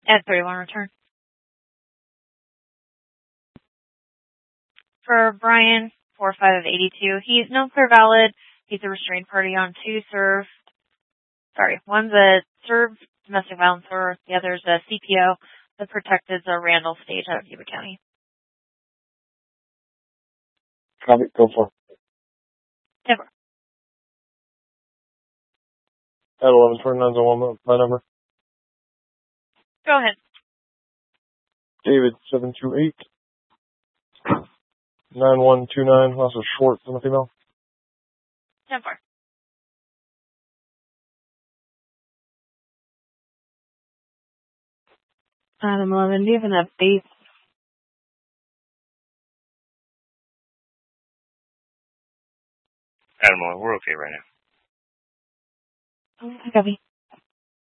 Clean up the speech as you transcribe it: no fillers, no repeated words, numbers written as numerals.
At 31 return. For Brian, 4-5 of 82. He's no clear valid. He's a restrained party on two served. Sorry, one's a served domestic violence order, the other's a CPO. The protected is a Randall Stage out of Yuba County. Copy. Go for it. Never. At 11:29 on my number. Go ahead. David 728 9129. Also short from the female. 10-4. Adam 11, do you have an update? Adam 11, we're okay right now. Copy.